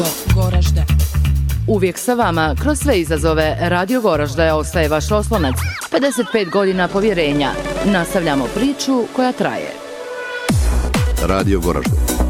Goražde. Uvijek sa vama, kroz sve izazove, Radio Goražde ostaje vaš oslonac. 55 godina povjerenja. Nastavljamo priču koja traje. Radio Goražde.